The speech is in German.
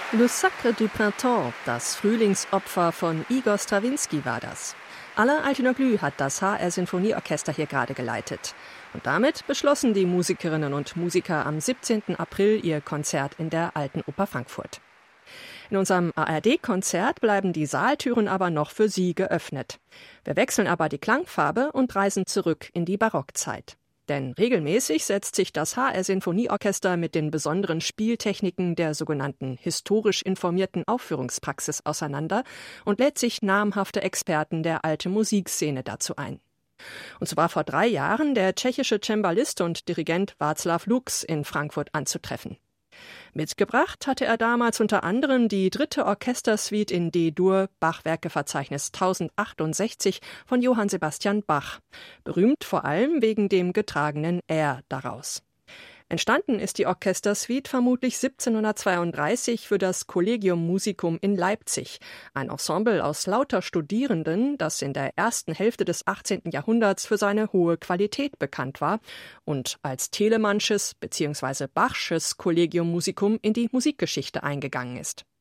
Le Sacre du Printemps, das Frühlingsopfer von Igor Strawinski war das. Alain Altinoglu hat das HR-Sinfonieorchester hier gerade geleitet. Und damit beschlossen die Musikerinnen und Musiker am 17. April ihr Konzert in der Alten Oper Frankfurt. In unserem ARD-Konzert bleiben die Saaltüren aber noch für Sie geöffnet. Wir wechseln aber die Klangfarbe und reisen zurück in die Barockzeit. Denn regelmäßig setzt sich das HR-Sinfonieorchester mit den besonderen Spieltechniken der sogenannten historisch informierten Aufführungspraxis auseinander und lädt sich namhafte Experten der alten Musikszene dazu ein. Und so war vor 3 Jahren der tschechische Cembalist und Dirigent Václav Lux in Frankfurt anzutreffen. Mitgebracht hatte er damals unter anderem die 3. Orchestersuite in D-Dur, Bachwerkeverzeichnis 1068 von Johann Sebastian Bach. Berühmt vor allem wegen dem getragenen R daraus. Entstanden ist die Orchestersuite vermutlich 1732 für das Collegium Musicum in Leipzig, ein Ensemble aus lauter Studierenden, das in der ersten Hälfte des 18. Jahrhunderts für seine hohe Qualität bekannt war und als Telemannsches bzw. Bachsches Collegium Musicum in die Musikgeschichte eingegangen ist.